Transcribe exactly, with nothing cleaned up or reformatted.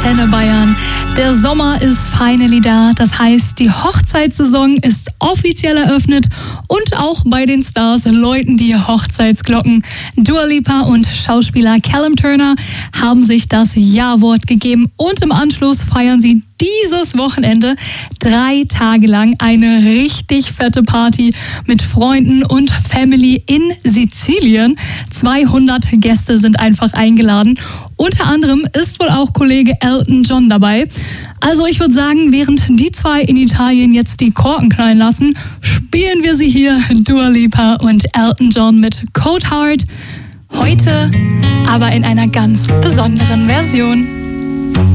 Antenne Bayern. Der Sommer ist finally da. Das heißt, die Hochzeitssaison ist offiziell eröffnet und auch bei den Stars läuten die Hochzeitsglocken. Dua Lipa und Schauspieler Callum Turner haben sich das Ja-Wort gegeben und im Anschluss feiern sie dieses Wochenende drei Tage lang eine richtig fette Party mit Freunden und Family in Sizilien. zweihundert Gäste sind einfach eingeladen. Unter anderem ist wohl auch Kollege Elton John dabei. Also ich würde sagen, während die zwei in Italien jetzt die Korken knallen lassen, spielen wir sie hier, Dua Lipa und Elton John mit Cold Heart. Heute aber in einer ganz besonderen Version.